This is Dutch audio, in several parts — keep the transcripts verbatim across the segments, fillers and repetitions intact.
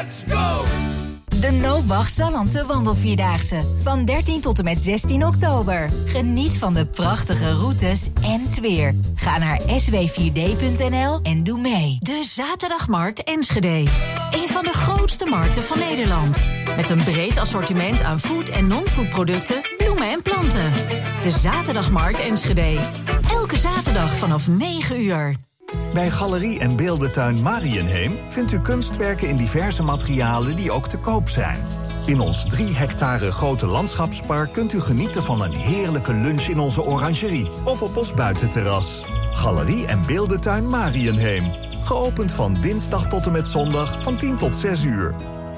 Let's go! De Nobach Sallandse Wandelvierdaagse. Van dertien tot en met zestien oktober. Geniet van de prachtige routes en sfeer. Ga naar s w vier d punt n l en doe mee. De Zaterdagmarkt Enschede. Een van de grootste markten van Nederland. Met een breed assortiment aan food- en non-food producten, bloemen en planten. De Zaterdagmarkt Enschede. Elke zaterdag vanaf negen uur. Bij Galerie en Beeldentuin Mariënheem vindt u kunstwerken in diverse materialen die ook te koop zijn. In ons drie hectare grote landschapspark kunt u genieten van een heerlijke lunch in onze orangerie of op ons buitenterras. Galerie en Beeldentuin Mariënheem. Geopend van dinsdag tot en met zondag van tien tot zes uur.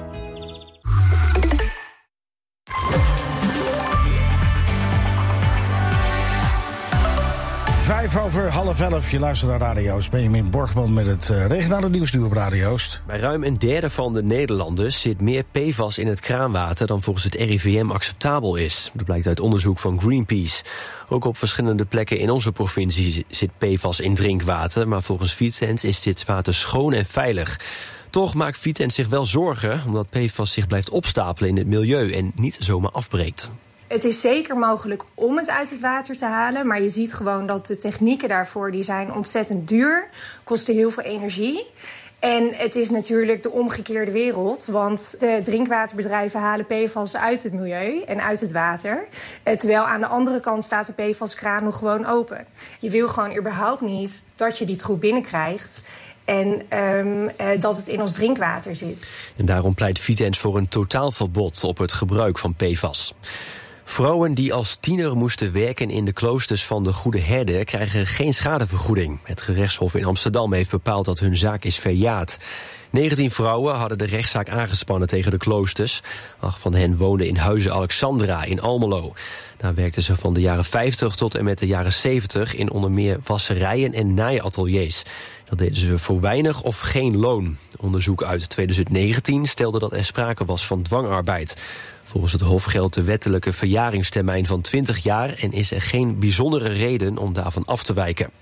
Vijf over half elf, je luistert naar Radio Oost. Benjamin Borgman met het uh, regionale nieuwsduur op Radio Oost. Bij ruim een derde van de Nederlanders zit meer P F A S in het kraanwater dan volgens het R I V M acceptabel is. Dat blijkt uit onderzoek van Greenpeace. Ook op verschillende plekken in onze provincie zit P F A S in drinkwater, maar volgens Vitens is dit water schoon en veilig. Toch maakt Vitens zich wel zorgen, omdat P F A S zich blijft opstapelen in het milieu en niet zomaar afbreekt. Het is zeker mogelijk om het uit het water te halen, maar je ziet gewoon dat de technieken daarvoor die zijn ontzettend duur, kosten heel veel energie. En het is natuurlijk de omgekeerde wereld, want de drinkwaterbedrijven halen P F A S uit het milieu en uit het water. Terwijl aan de andere kant staat de P F A S-kraan nog gewoon open. Je wil gewoon überhaupt niet dat je die troep binnenkrijgt en um, uh, dat het in ons drinkwater zit. En daarom pleit Vitens voor een totaalverbod op het gebruik van P F A S. Vrouwen die als tiener moesten werken in de kloosters van de Goede Herder krijgen geen schadevergoeding. Het gerechtshof in Amsterdam heeft bepaald dat hun zaak is verjaard. negentien vrouwen hadden de rechtszaak aangespannen tegen de kloosters. Acht van hen woonden in Huize Alexandra in Almelo. Daar werkten ze van de jaren vijftig tot en met de jaren zeventig in onder meer wasserijen en naaiateliers. Dat deden ze voor weinig of geen loon. Onderzoek uit twintig negentien stelde dat er sprake was van dwangarbeid. Volgens het Hof geldt de wettelijke verjaringstermijn van twintig jaar en is er geen bijzondere reden om daarvan af te wijken.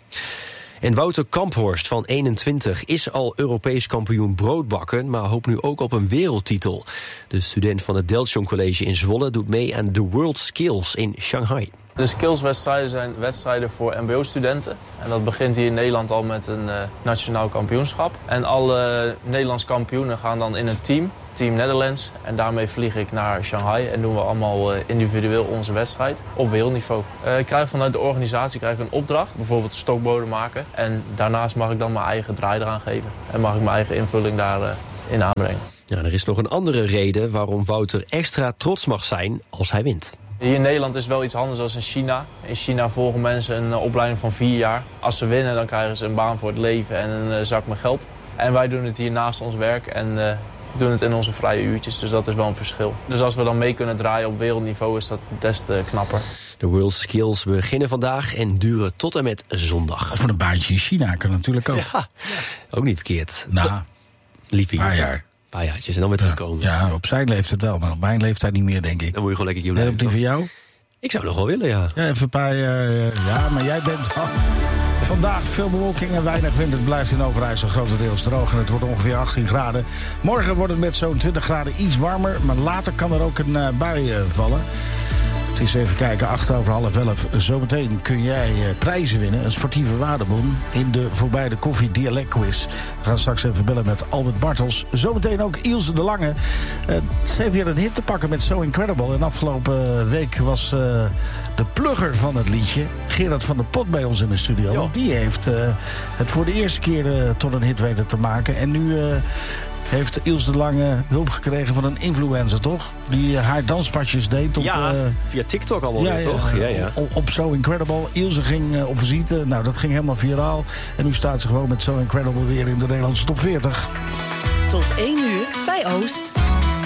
En Wouter Kamphorst van eenentwintig is al Europees kampioen broodbakken, maar hoopt nu ook op een wereldtitel. De student van het Deltjon College in Zwolle doet mee aan de World Skills in Shanghai. De skillswedstrijden zijn wedstrijden voor mbo-studenten. En dat begint hier in Nederland al met een uh, nationaal kampioenschap. En alle Nederlandse kampioenen gaan dan in een team, Team Netherlands. En daarmee vlieg ik naar Shanghai en doen we allemaal uh, individueel onze wedstrijd op wereldniveau. Uh, ik krijg vanuit de organisatie krijg ik een opdracht, bijvoorbeeld stokbroden maken. En daarnaast mag ik dan mijn eigen draai eraan geven. En mag ik mijn eigen invulling daarin uh, aanbrengen. Ja, er is nog een andere reden waarom Wouter extra trots mag zijn als hij wint. Hier in Nederland is wel iets anders dan in China. In China volgen mensen een opleiding van vier jaar. Als ze winnen, dan krijgen ze een baan voor het leven en een zak met geld. En wij doen het hier naast ons werk en uh, doen het in onze vrije uurtjes. Dus dat is wel een verschil. Dus als we dan mee kunnen draaien op wereldniveau is dat des te knapper. De World Skills beginnen vandaag en duren tot en met zondag. Of voor een baantje in China kan natuurlijk ook. Ja, ook niet verkeerd. Nou, lieve een paar jaar. Een paar jaartjes en dan weer terugkomen. Ja, ja, op zijn leeftijd wel, maar op mijn leeftijd niet meer, denk ik. Dan moet je gewoon lekker jullie. En op die van jou? Ik zou nog wel willen, ja. Ja, even een paar... Uh, ja, maar jij bent... Oh, vandaag veel bewolking en weinig wind. Het blijft in Overijssel grotendeels droog en het wordt ongeveer achttien graden. Morgen wordt het met zo'n twintig graden iets warmer, maar later kan er ook een uh, bui uh, vallen. Het is even kijken, acht over half elf. Zometeen kun jij uh, prijzen winnen. Een sportieve waardebon in de voorbij de koffie dialect quiz. We gaan straks even bellen met Albert Bartels. Zometeen ook Ilse de Lange. Uh, ze heeft weer een hit te pakken met So Incredible. En afgelopen week was uh, de plugger van het liedje, Gerard van der Pot, bij ons in de studio. Want die heeft uh, het voor de eerste keer uh, tot een hit weten te maken. En nu... Uh, heeft Ilse de Lange hulp gekregen van een influencer, toch? Die uh, haar danspasjes deed op... Ja, uh, via TikTok allemaal ja, weer, toch? Ja, ja, ja. Op, op So Incredible. Ilse ging uh, op visite. Nou, dat ging helemaal viraal. En nu staat ze gewoon met So Incredible weer in de Nederlandse top veertig. Tot één uur bij Oost.